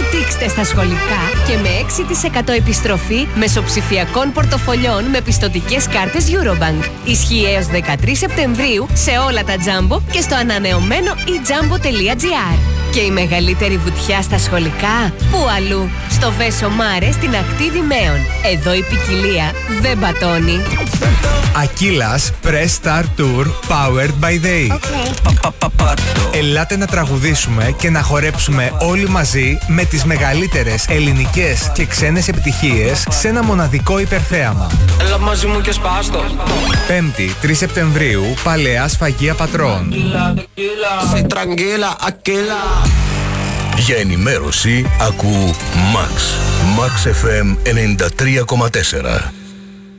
Δείξτε στα σχολικά και με 6% επιστροφή μεσοψηφιακών πορτοφολιών με πιστωτικές κάρτες Eurobank. Ισχύει έως 13 Σεπτεμβρίου σε όλα τα Jumbo και στο ανανεωμένο eJumbo.gr. Και η μεγαλύτερη βουτιά στα σχολικά, πού αλλού? Στο Βέσο Μάρε στην ακτή Δημαίων. Εδώ η ποικιλία δεν πατώνει. Ακύλας Press Star Tour Powered by Day. Ελάτε να τραγουδήσουμε και να χορέψουμε όλοι μαζί με τις μεγαλύτερες ελληνικές και ξένες επιτυχίες σε ένα μοναδικό υπερθέαμα. Έλα μαζί μου και σπάστο. 5η 3 Σεπτεμβρίου, Παλαιά Σφαγεία Πατρών. Για ενημέρωση ακού Max FM 93,4.